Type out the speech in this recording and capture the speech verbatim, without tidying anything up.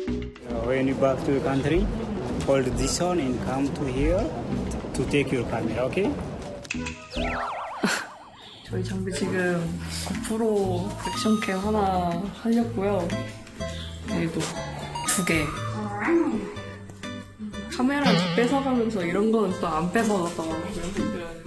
When you back to your country, hold this one and come to here to take your camera, okay? 저희 장비 지금 고프로 액션캠 하나 하려고요. 여기도 두 개. 카메라를 뺏어가면서 이런 거는 또 안 뺏어가더라고요.